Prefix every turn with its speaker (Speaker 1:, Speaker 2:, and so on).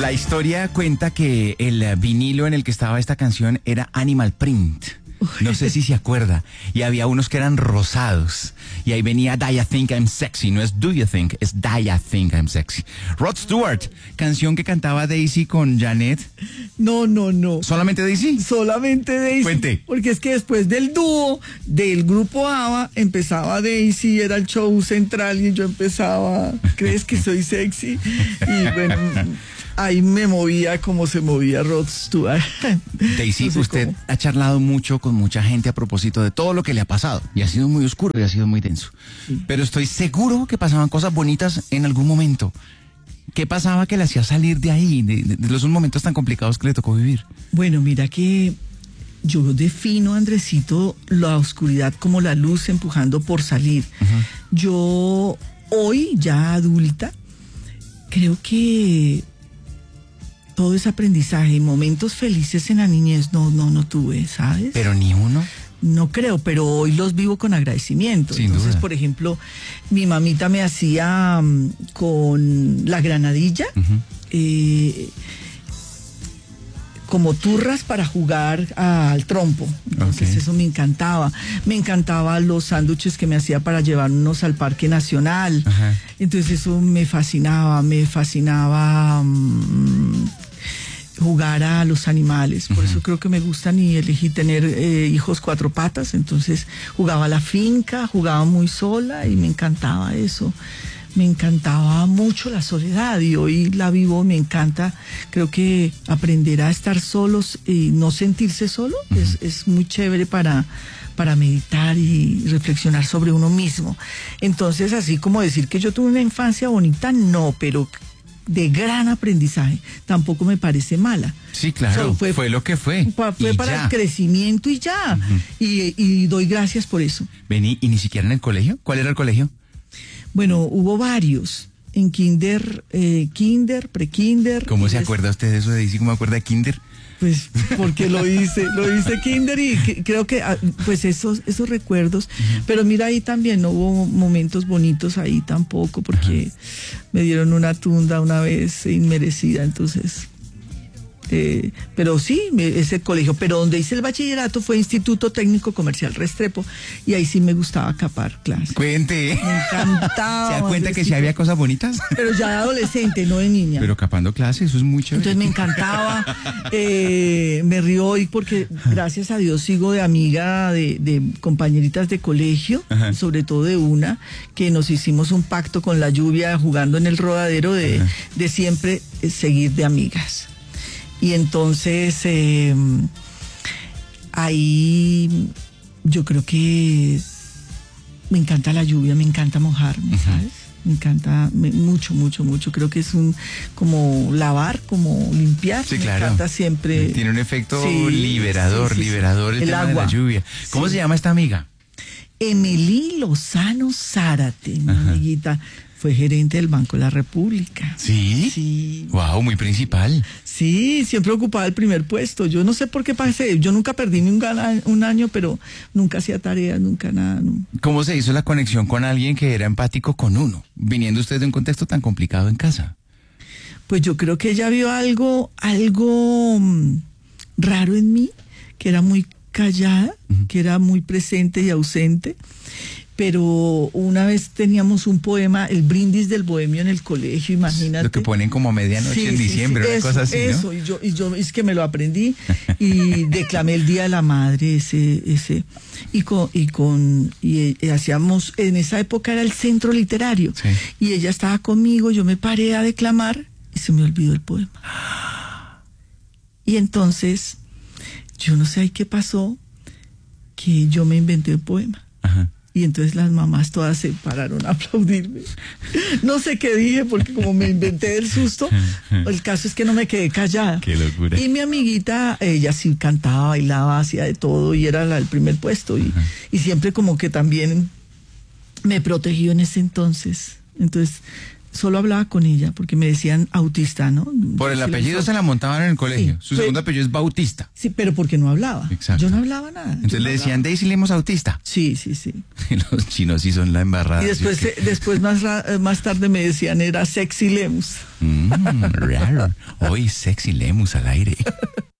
Speaker 1: La historia cuenta que el vinilo en el que estaba esta canción era Animal Print. No sé si se acuerda. Y había unos que eran rosados. Y ahí venía Do You Think I'm Sexy. No es Do You Think, es Do You Think I'm Sexy. Rod Stewart, canción que cantaba Daisy con Janet.
Speaker 2: No.
Speaker 1: ¿Solamente Daisy?
Speaker 2: Solamente Daisy.
Speaker 1: Cuente.
Speaker 2: Porque es que después del dúo del grupo ABBA empezaba Daisy, era el show central y yo empezaba, ¿crees que soy sexy? Y bueno, ahí me movía como se movía Rod Stewart.
Speaker 1: Daisy,
Speaker 2: No sé
Speaker 1: usted
Speaker 2: cómo.
Speaker 1: ha charlado mucho con mucha gente a propósito de todo lo que le ha pasado. Y ha sido muy oscuro y ha sido muy denso.
Speaker 2: Sí.
Speaker 1: Pero estoy seguro que pasaban cosas bonitas en algún momento. ¿Qué pasaba que le hacía salir de ahí, de los momentos tan complicados que le tocó vivir?
Speaker 2: Bueno, mira que yo defino, Andresito, la oscuridad como la luz empujando por salir. Yo, hoy, ya adulta, creo que todo es aprendizaje y momentos felices en la niñez no tuve, ¿sabes?
Speaker 1: Pero ni uno.
Speaker 2: No creo, pero hoy los vivo con agradecimiento.
Speaker 1: Sin
Speaker 2: Entonces,
Speaker 1: duda.
Speaker 2: por ejemplo, mi mamita me hacía con la granadilla, como turras para jugar al trompo. Entonces
Speaker 1: Ok.
Speaker 2: eso me encantaba. Me encantaban los sándwiches que me hacía para llevarnos al Parque Nacional.
Speaker 1: Ajá.
Speaker 2: Entonces eso me fascinaba jugar a los animales. Por eso creo que me gustan y elegí tener hijos cuatro patas. Entonces jugaba a la finca, jugaba muy sola y me encantaba eso. Me encantaba mucho la soledad y hoy la vivo, me encanta. Creo que aprender a estar solos y no sentirse solo es muy chévere para meditar y reflexionar sobre uno mismo. Entonces, así como decir que yo tuve una infancia bonita, no, pero de gran aprendizaje, tampoco me parece mala.
Speaker 1: Sí, claro,
Speaker 2: Fue
Speaker 1: fue lo que fue.
Speaker 2: Fue
Speaker 1: Y
Speaker 2: para
Speaker 1: ya.
Speaker 2: el crecimiento y ya. Y doy gracias por eso.
Speaker 1: Vení, ¿y ni siquiera en el colegio? ¿Cuál era el colegio?
Speaker 2: Bueno, hubo varios. En kinder, pre-kinder.
Speaker 1: ¿Cómo se
Speaker 2: Pues,
Speaker 1: acuerda usted de eso de Daisy? ¿Cómo acuerda de Kinder?
Speaker 2: Pues porque lo hice kinder y creo que pues esos recuerdos, pero mira, ahí también no hubo momentos bonitos ahí tampoco, porque me dieron una tunda una vez inmerecida, entonces pero sí, ese colegio, pero donde hice el bachillerato fue Instituto Técnico Comercial Restrepo, y ahí sí me gustaba capar clases.
Speaker 1: Cuente.
Speaker 2: Me encantaba.
Speaker 1: ¿Se da cuenta que sí
Speaker 2: Andresito.
Speaker 1: había cosas bonitas?
Speaker 2: Pero ya de adolescente, no de niña.
Speaker 1: Pero capando clases, eso es muy chévere.
Speaker 2: Entonces me encantaba, me río hoy porque gracias a Dios sigo de amiga de compañeritas de colegio,
Speaker 1: Ajá.
Speaker 2: sobre todo de una, que nos hicimos un pacto con la lluvia jugando en el rodadero de siempre seguir de amigas. Y entonces ahí yo creo que me encanta la lluvia, me encanta mojarme, ¿sabes? Me encanta mucho. Creo que es como lavar, como limpiar.
Speaker 1: Sí,
Speaker 2: me
Speaker 1: claro.
Speaker 2: encanta siempre.
Speaker 1: Tiene un efecto
Speaker 2: Sí,
Speaker 1: liberador
Speaker 2: sí.
Speaker 1: el tema de la
Speaker 2: agua.
Speaker 1: lluvia. ¿Cómo
Speaker 2: Sí.
Speaker 1: se llama esta amiga?
Speaker 2: Emily Lozano Zárate, mi amiguita, fue gerente del Banco de la República.
Speaker 1: ¿Sí?
Speaker 2: Sí.
Speaker 1: Wow, muy principal.
Speaker 2: Sí, siempre ocupaba el primer puesto. Yo no sé por qué pasé. Yo nunca perdí ni un año, pero nunca hacía tareas, nunca nada. No.
Speaker 1: ¿Cómo se hizo la conexión con alguien que era empático con uno, viniendo usted de un contexto tan complicado en casa?
Speaker 2: Pues yo creo que ella vio algo raro en mí, que era muy callada, que era muy presente y ausente. Pero una vez teníamos un poema, el brindis del bohemio en el colegio, imagínate.
Speaker 1: Lo que ponen como a medianoche en diciembre, una
Speaker 2: eso,
Speaker 1: cosa así, ¿no?
Speaker 2: Eso, y yo es que me lo aprendí y declamé el Día de la Madre, y hacíamos, en esa época era el centro literario,
Speaker 1: Sí.
Speaker 2: y ella estaba conmigo, yo me paré a declamar y se me olvidó el poema. Y entonces, yo no sé ahí qué pasó, que yo me inventé un poema.
Speaker 1: Ajá.
Speaker 2: Y entonces las mamás todas se pararon a aplaudirme. No sé qué dije, porque como me inventé del susto, el caso es que no me quedé callada.
Speaker 1: Qué locura.
Speaker 2: Y mi amiguita, ella sí cantaba, bailaba, hacía de todo y era el primer puesto. Y siempre como que también me protegió en ese entonces. Entonces solo hablaba con ella porque me decían autista, ¿no?
Speaker 1: Por el
Speaker 2: Sí,
Speaker 1: apellido se la montaban en el colegio.
Speaker 2: Sí,
Speaker 1: Su segundo apellido es Bautista.
Speaker 2: Sí, pero porque no hablaba.
Speaker 1: Exacto.
Speaker 2: Yo no hablaba nada.
Speaker 1: Entonces le decían Daisy Lemos autista.
Speaker 2: Sí.
Speaker 1: Y los chinos sí son la embarrada.
Speaker 2: Y después más tarde me decían era Sexy Lemus.
Speaker 1: Raro. Hoy Sexy Lemus al aire.